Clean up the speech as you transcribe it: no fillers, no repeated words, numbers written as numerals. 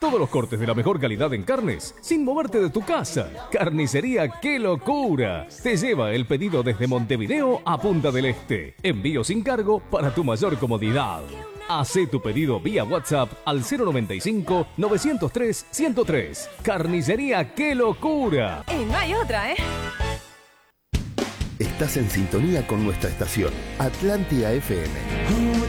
todos los cortes de la mejor calidad en carnes, sin moverte de tu casa. Carnicería ¡Qué locura! Te lleva el pedido desde Montevideo a Punta del Este. Envío sin cargo para tu mayor comodidad. Hacé tu pedido vía WhatsApp al 095-903-103. Carnicería ¡Qué locura! Y no hay otra, ¿eh? Estás en sintonía con nuestra estación, Atlántida FM.